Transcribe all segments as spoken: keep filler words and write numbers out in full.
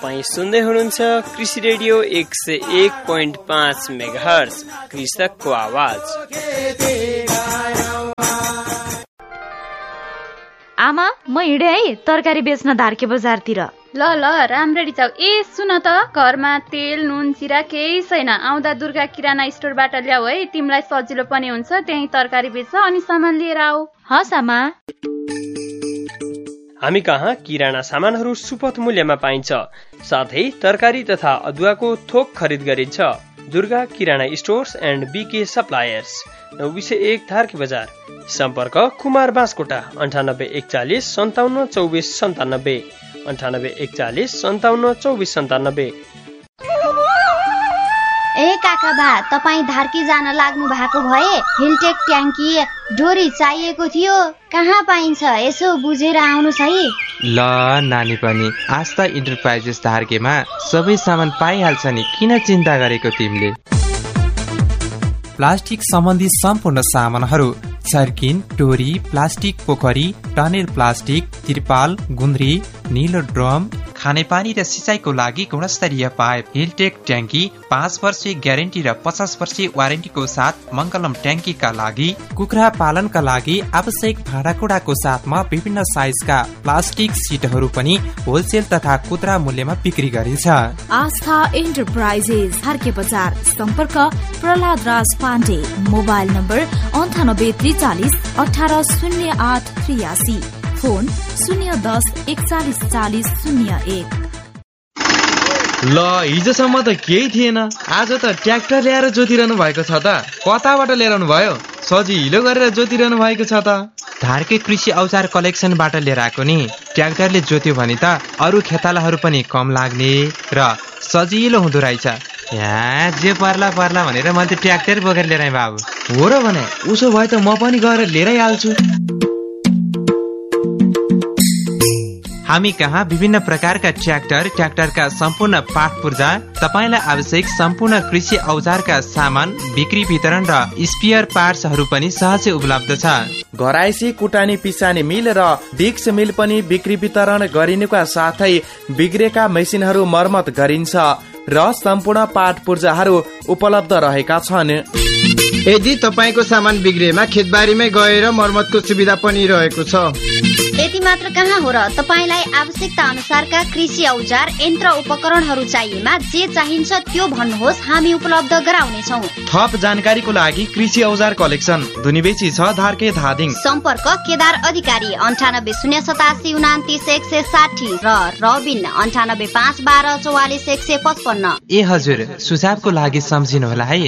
तपाईँ सुन्दै हुनुहुन्छ कृषि रेडियो एक सय एक पोइन्ट पाँच मेगाहर्ज कृषकको आवाज। आमा म हिँडे है तरकारी बेच्न धारके बजारतिर। ल ल राम्ररी जाऊ। ए सुन त घरमा तेल नुन चिरा केही छैन, आउँदा दुर्गा किराना स्टोरबाट ल्याऊ है, तिमीलाई सजिलो पनि हुन्छ। त्यही तरकारी बेच अनि सामान लिएर आऊ। हस् आमा। हामी कहाँ किराना सामानहरू सुपथ मूल्यमा पाइन्छ, साथै तरकारी तथा अदुवाको थोक खरिद गरिन्छ। दुर्गा किराना स्टोर्स एन्ड बीके सप्लायर्स, नौ सय एक धारकी बजार। सम्पर्क कुमार बाँसकोटा अन्ठानब्बे एकचालिस सन्ताउन्न चौबिस सन्तानब्बे अन्ठानब्बे एकचालिस सन्ताउन्न चौबिस सन्तानब्बे। ए काका बा, तपाईँ धारकी जान लाग्नु भएको भए हिलटेक ट्याङ्की डोरी चाहिएको थियो, कहाँ पाइन्छ यसो बुझेर आउनुहोस् है। ल नानी पनि आस्था इन्टरप्राइजेस धारकेमा सबै सामान पाइहाल्छ नि, किन चिन्ता गरेको तिमीले। प्लास्टिक सम्बन्धी सम्पूर्ण सामानहरू, सर्किन, टोरी, प्लास्टिक पोखरी, टनेल प्लास्टिक, तिरपाल, गुन्द्री, नीलो ड्रम, खानेपानी र सिँचाइको लागि गुणस्तरीय पाइप, हिलटेक ट्याङ्की, पाँच वर्ष ग्यारेन्टी र पचास वर्ष वारेन्टीको साथ मंगलम ट्याङ्कीका लागि, कुखुरा पालनका लागि आवश्यक भाँडाकुँडाको साथमा विभिन्न साइजका प्लास्टिक सिटहरू पनि होलसेल तथा खुद्रा मूल्यमा बिक्री गरिन्छ। आस्था इन्टरप्राइजेस धारके बजार। सम्पर्क प्रहलाद राज पाण्डे, मोबाइल नम्बर अन्ठानब्बे त्रिचालिस अठार शून्य आठ त्रियासी, फोन शून्य दस एकचालिस चालिस शून्य एक। ल हिजोसम्म त केही थिएन, आज त ट्र्याक्टर ल्याएर जोतिरहनु भएको छ त। कताबाट ल्याउनु भयो? सजिलो गरेर जोतिरहनु भएको छ त। धारके कृषि औजार कलेक्सनबाट लिएर आएको नि। ट्र्याक्टरले जोत्यो भने त अरू खेतालाहरू पनि कम लाग्ने र सजिलो हुँदो रहेछ। यहाँ जे पर्ला पर्ला भनेर मैले त ट्र्याक्टर बोकेर लिएर आएँ बाबु। हो र भने उसो भए त म पनि गएर लिएरै हाल्छु। हामी कहाँ विभिन्न प्रकारका ट्र्याक्टर, ट्र्याक्टरका सम्पूर्ण पाठ पूर्जा, तपाईलाई आवश्यक सम्पूर्ण कृषि औजारका सामान बिक्री वितरण र स्पियर पार्ट्सहरू पनि सहजै उपलब्ध छ। घराइसी कुटानी पिसानी मिल र डिक्स मिल पनि बिक्री वितरण गरिनुका साथै बिग्रेका मेसिनहरू मर्मत गरिन्छ र सम्पूर्ण पाठ पूर्जाहरू उपलब्ध रहेका छन्। यदि तपाईको सामान बिग्रेमा खेतबारीमै गएर मर्मतको सुविधा पनि रहेको छ। यति मात्र कहाँ हो र, तपाईलाई आवश्यकता अनुसारका कृषि औजार यन्त्र उपकरणहरू चाहिएमा जे चाहिन्छ त्यो भन्नुहोस्, हामी उपलब्ध गराउनेछौँ। थप जानकारीको लागि कृषि औजार कलेक्सन धुनीबेची छ धारके धादिङ। सम्पर्क केदार अधिकारी अन्ठानब्बे शून्य सतासी उनातिस एक सय साठी र रबिन अन्ठानब्बे पाँच बाह्र चौवालिस एक सय पचपन्न। ए हजुर, सुझावको लागि सम्झिनु होला है।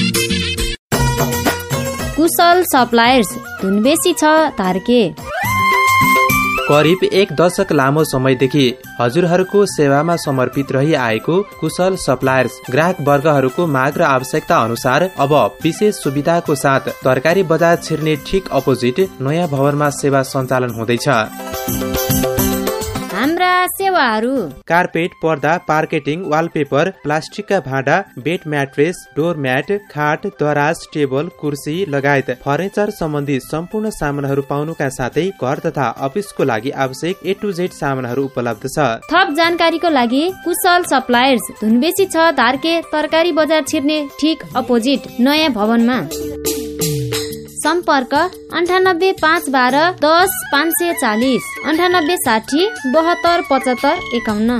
कुशल सप्लायर्स धुनबेसी छ धारके। करिब एक दशक लामो समयदेखि हजुरहरूको सेवामा समर्पित रही आएको कुशल सप्लायर्स ग्राहक वर्गहरूको माग र आवश्यकता अनुसार अब विशेष सुविधाको साथ तरकारी बजार छिर्ने ठिक अपोजिट नयाँ भवनमा सेवा सञ्चालन हुँदैछ। हाम्रा सेवाहरू कार्पेट, पर्दा, पार्केटिङ, वालपेपर, प्लास्टिकका भाँडा, बेड म्याट्रेस, डोर म्याट, खाट, दराज, टेबल, कुर्सी लगायत फर्निचर सम्बन्धी सम्पूर्ण सामानहरू पाउनुका साथै घर तथा अफिसको लागि आवश्यक ए टु जेड सामानहरू उपलब्ध छ। थप जानकारीको लागि कुशल सप्लायर्स धुनबेसी छ धारके, तरकारी बजार छिर्ने ठिक अपोजिट नयाँ भवनमा। सम्पर्क अन्ठानब्बे पाँच बाह्र दस पाँच सय चालिस, अन्ठानब्बे साठी बहत्तर पचहत्तर एकाउन्न।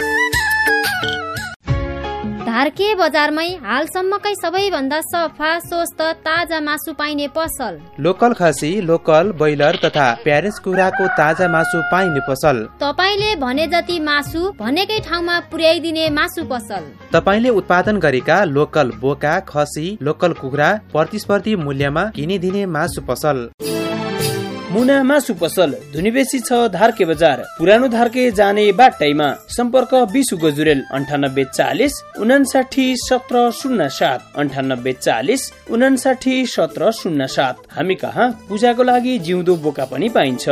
धारके बजारमै हालसम्मकै सबैभन्दा सफा स्वस्थ ताजा मासु पाइने पसल। लोकल खसी, लोकल ब्रोइलर तथा प्यारेन्ट्स कुखुराको ताजा मासु पाइने पसल। तपाईले भने जति मासु भनेकै ठाउँमा पुर्याइदिने मासु पसल। तपाईले उत्पादन गरेका लोकल बोका, खसी, लोकल कुखुरा प्रतिस्पर्धी मूल्यमा किनिदिने मासु पसल। मुना मासु पसल धुनीबेसी छ धारके बजार, पुरानो धारके जाने बाटैमा। सम्पर्क बिसु गजुरेल अन्ठानब्बे चालिस उनासाठी सत्र शून्य सात अन्ठानब्बे चालिस उनासाठी सत्र शून्य सात। हामी कहाँ पूजाको लागि जिउँदो बोका पनि पाइन्छ।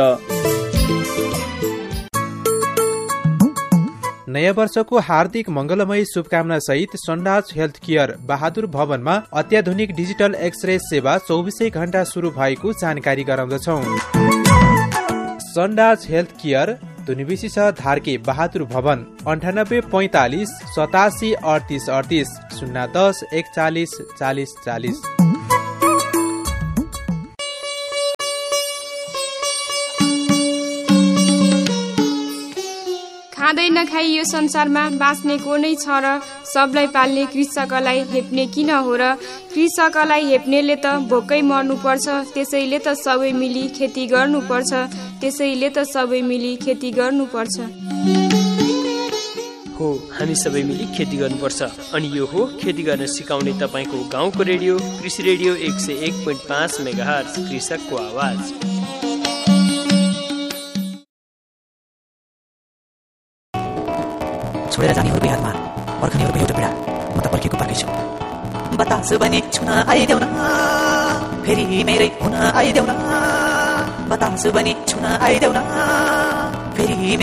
नयाँ वर्षको हार्दिक मंगलमय शुभकामना सहित सन्डाज हेल्थ केयर बहादुर भवनमा अत्याधुनिक डिजिटल एक्सरे सेवा चौबिसै घण्टा शुरू भएको जानकारी गराउँदछौ। सन्डाज हेल्थ केयर धुनीबेसी छ धारके बहादुर भवन अन्ठानब्बे पैंतालिस सतासी अडतिस अडतिस शून्य दस एकचालिस चालिस चालिस। खाँदै नखाई यो संसारमा बाँच्ने को नै छ र सबलाई पाल्ने कृषकलाई हेप्ने किन हो र कृषकलाई हेप्नेले त भोकै मर्नुपर्छ त्यसैले त सबै मिली खेती गर्नुपर्छ त्यसैले त सबै मिली खेती गर्नुपर्छ। हो हामी सबै मिली खेती गर्नुपर्छ अनि यो हो खेती गर्न सिकाउने तपाईको गाउँको रेडियो कृषि रेडियो एक सय एक पोइन्ट पाँच मेगाहर्ज कृषकको आवाज। छोडेर जानेहरूको यादमा पर्खनेहरूको एउटा पीडा म त पर्खेको पर्खेछु। बतास बने छुन आइदेऊ न फेरि मेरै हुन आइदेऊ न बतास बने छुन आइदेऊ न फेरि